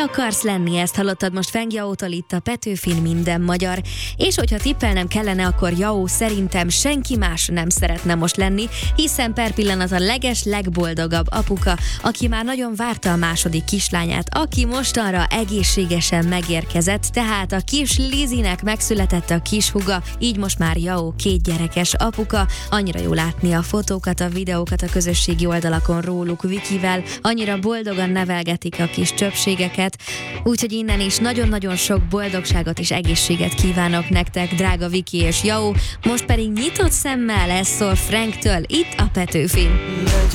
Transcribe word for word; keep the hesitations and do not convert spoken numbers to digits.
akarsz lenni? Ezt hallottad most Feng Yao-tól itt a Petőfin Minden Magyar. És hogyha tippelnem kellene, akkor Yao szerintem senki más nem szeretne most lenni, hiszen per pillanat a leges legboldogabb apuka, aki már nagyon várta a második kislányát, aki mostanra egészségesen megérkezett, tehát a kis Lizinek megszületett a kishuga, így most már Yao két gyerekes apuka. Annyira jó látni a fotókat, a videókat a közösségi oldalakon róluk Vikivel, annyira boldogan nevelgetik a kis csöpségeket, úgyhogy innen is nagyon-nagyon sok boldogságot és egészséget kívánok nektek, drága Viki és Yao. Most pedig nyitott szemmel, ez szól Franktől itt a Petőfin.